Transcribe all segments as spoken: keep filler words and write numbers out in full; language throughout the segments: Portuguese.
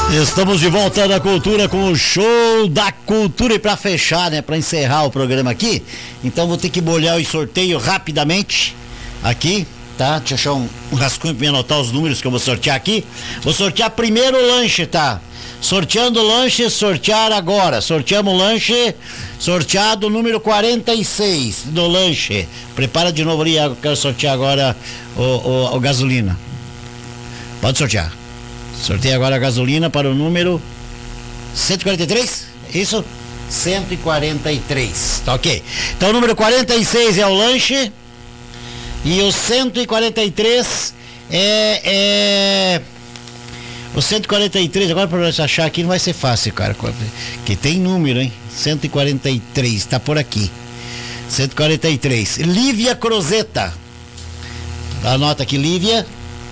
Estamos de volta na cultura com o show da cultura. E para fechar, né, para encerrar o programa aqui, então vou ter que bolhar o sorteio rapidamente aqui, tá? Deixa eu achar um, um rascunho para me anotar os números que eu vou sortear aqui. Vou sortear primeiro o lanche, tá? Sorteando o lanche, sortear agora. Sorteamos o lanche, sorteado o número quarenta e seis do lanche. Prepara de novo ali, eu quero sortear agora o, o, o gasolina. Pode sortear. Sorteio agora a gasolina para o número cento e quarenta e três, isso? cento e quarenta e três, tá ok. Então o número quarenta e seis é o lanche e o cento e quarenta e três é, é... o cento e quarenta e três, agora para nós achar aqui não vai ser fácil, cara, que tem número, hein? cento e quarenta e três, tá por aqui. cento e quarenta e três, Lívia Crozeta. Anota aqui, Lívia.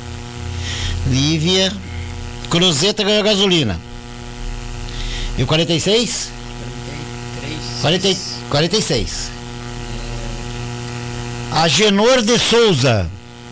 Lívia Crozeta ganhou gasolina. E o quarenta e seis? quarenta e três. quarenta e seis. Agenor de Souza.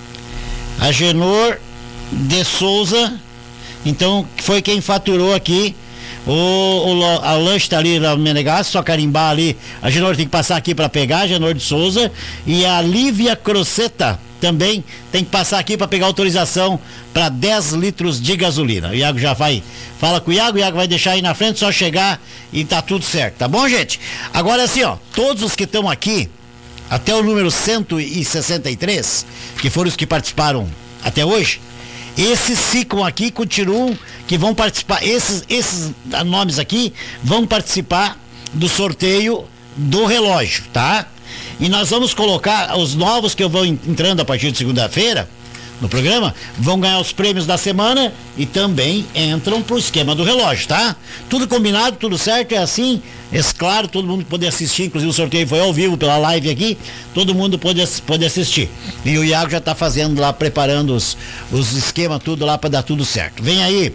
Agenor de Souza. Então, foi quem faturou aqui. O, o a lanche tá ali no Menegasso, só carimbar ali. A Agenor tem que passar aqui para pegar, Agenor de Souza. E a Lívia Crozeta também tem que passar aqui para pegar autorização para dez litros de gasolina. O Iago já vai, fala com o Iago, o Iago vai deixar aí na frente, só chegar e tá tudo certo, tá bom, gente? Agora assim, ó, todos os que estão aqui, até o número cento e sessenta e três, que foram os que participaram até hoje, esses ficam aqui, continuam, que vão participar, esses, esses nomes aqui vão participar do sorteio do relógio, tá? E nós vamos colocar os novos que eu vou entrando a partir de segunda-feira no programa, vão ganhar os prêmios da semana e também entram pro esquema do relógio, tá? Tudo combinado, tudo certo, é assim, é claro, todo mundo pode assistir, inclusive o sorteio foi ao vivo pela live aqui, todo mundo pode, pode assistir. E o Iago já tá fazendo lá, preparando os, os esquemas, tudo lá para dar tudo certo. Vem aí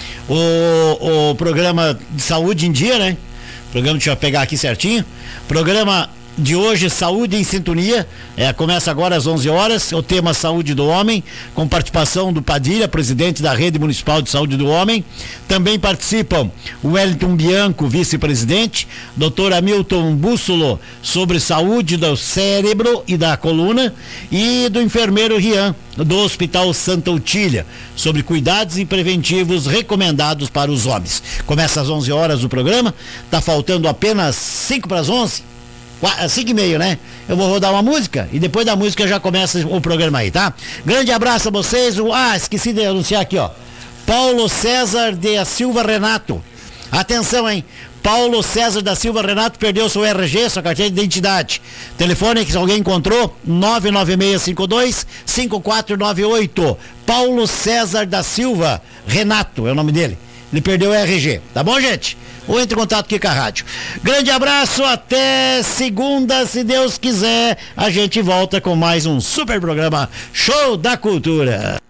o, o programa de saúde em dia, né? Programa, deixa eu pegar aqui certinho, programa de hoje, Saúde em Sintonia, é, começa agora às onze horas, o tema Saúde do Homem, com participação do Padilha, presidente da Rede Municipal de Saúde do Homem. Também participam o Wellington Bianco, vice-presidente, doutor Hamilton Bússolo, sobre saúde do cérebro e da coluna, e do enfermeiro Rian, do Hospital Santa Otília, sobre cuidados e preventivos recomendados para os homens. Começa às onze horas o programa, tá faltando apenas cinco para as onze. cinco e meio, né? Eu vou rodar uma música e depois da música já começa o programa aí, tá? Grande abraço a vocês. Ah, esqueci de anunciar aqui, ó. Paulo César da Silva Renato. Atenção, hein? Paulo César da Silva Renato perdeu seu R G, sua carteira de identidade. Telefone que se alguém encontrou, nove nove seis cinco dois cinco quatro nove oito. Paulo César da Silva Renato é o nome dele. Ele perdeu o R G, tá bom, gente? Ou entre em contato aqui com a rádio. Grande abraço, até segunda, se Deus quiser, a gente volta com mais um super programa Show da Cultura.